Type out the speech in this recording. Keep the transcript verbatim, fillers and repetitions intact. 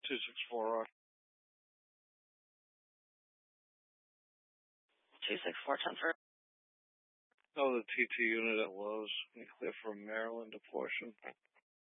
two six four Rock. two six four, ten for. Oh, the T T unit at Lowe's. Clear from Maryland to Portion.